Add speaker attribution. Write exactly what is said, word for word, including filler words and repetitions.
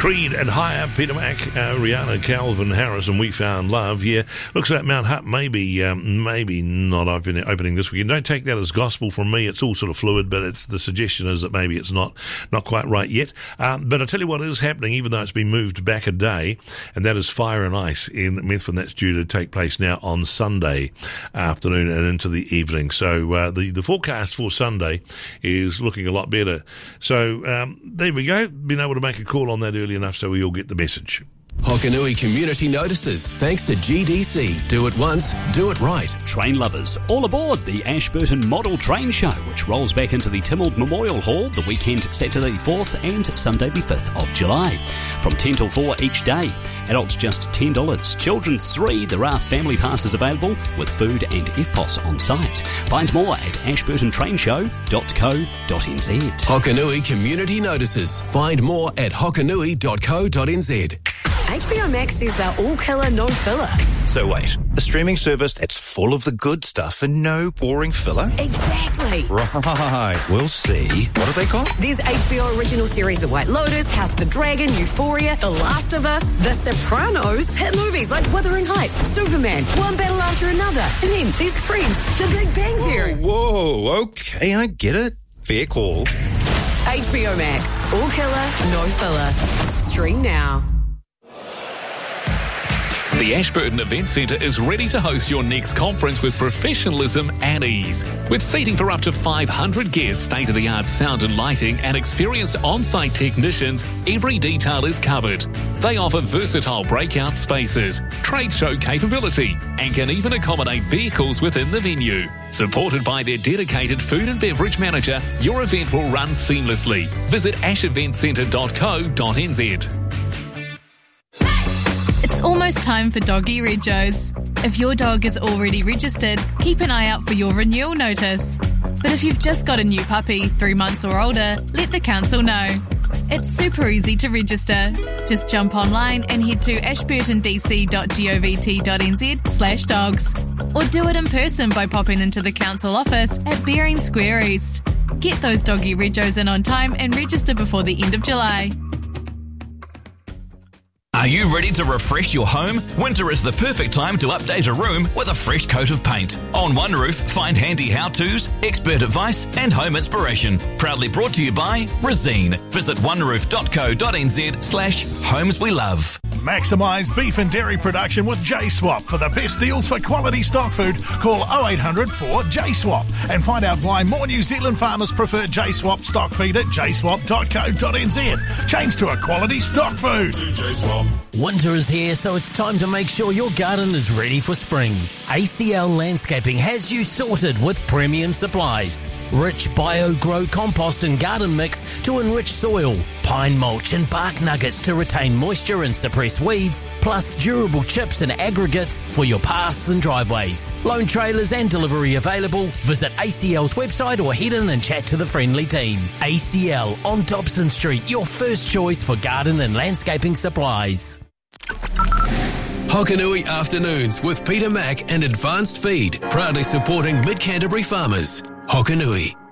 Speaker 1: Creed and Higher, Peter Mac, uh, Rihanna, Calvin Harris, and We Found Love. Yeah, looks like Mount Hutt maybe um, maybe not open, opening this weekend. Don't take that as gospel from me. It's all sort of fluid, but it's the suggestion is that maybe it's not not quite right yet. Um, but I'll tell you what is happening, even though it's been moved back a day, and that is Fire and Ice in Methven. That's due to take place now on Sunday afternoon and into the evening. So uh, the, the forecast for Sunday is looking a lot better. So um, there we go. Been able to make a call on that early enough so we all get the message.
Speaker 2: Hokanui Community notices. Thanks to G D C. Do it once, do it right.
Speaker 3: Train lovers, all aboard the Ashburton Model Train Show, which rolls back into the Tynwald Memorial Hall the weekend Saturday the fourth and Sunday the fifth of July. From ten till four each day. Adults just ten dollars. Children's three. There are family passes available with food and F P O S on site. Find more at ashburton train show dot co dot n z.
Speaker 2: Hokanui Community notices. Find more at hokanui dot co dot n z.
Speaker 4: H B O Max says they're all killer, no filler.
Speaker 5: So wait, a streaming service that's full of the good stuff and no boring filler?
Speaker 4: Exactly.
Speaker 5: Right, we'll see. What are they called?
Speaker 4: There's H B O original series The White Lotus, House of the Dragon, Euphoria, The Last of Us, The Sopranos, hit movies like Wuthering Heights, Superman, one battle after another, and then there's Friends, The Big Bang Theory.
Speaker 5: Whoa, whoa, okay, I get it. Fair call.
Speaker 4: H B O Max, all killer, no filler. Stream now.
Speaker 6: The Ashburton Event Centre is ready to host your next conference with professionalism and ease. With seating for up to five hundred guests, state-of-the-art sound and lighting, and experienced on-site technicians, every detail is covered. They offer versatile breakout spaces, trade show capability, and can even accommodate vehicles within the venue. Supported by their dedicated food and beverage manager, your event will run seamlessly. Visit ash event centre dot co dot n z.
Speaker 7: It's almost time for doggy regos. If your dog is already registered, keep an eye out for your renewal notice. But if you've just got a new puppy, three months or older, let the council know. It's super easy to register. Just jump online and head to ashburton d c dot govt dot n z slash dogs. Or do it in person by popping into the council office at Bearing Square East. Get those doggy regos in on time and register before the end of July.
Speaker 8: Are you ready to refresh your home? Winter is the perfect time to update a room with a fresh coat of paint. On One Roof, find handy how-tos, expert advice and home inspiration. Proudly brought to you by Resene. Visit one roof dot co dot n z slash homes we love.
Speaker 9: Maximise beef and dairy production with J Swap. For the best deals for quality stock food, call oh eight hundred four J swap and find out why more New Zealand farmers prefer J Swap stock feed at j swap dot co dot n z. Change to a quality stock food.
Speaker 10: Winter is here, so it's time to make sure your garden is ready for spring. A C L Landscaping has you sorted with premium supplies. Rich BioGrow compost and garden mix to enrich soil, pine mulch and bark nuggets to retain moisture and suppress weeds, plus durable chips and aggregates for your paths and driveways. Loan trailers and delivery available. Visit A C L's website or head in and chat to the friendly team. A C L on Dobson Street, your first choice for garden and landscaping supplies.
Speaker 2: Hokanui Afternoons with Peter Mac and Advanced Feed, proudly supporting Mid-Canterbury farmers. Hokanui.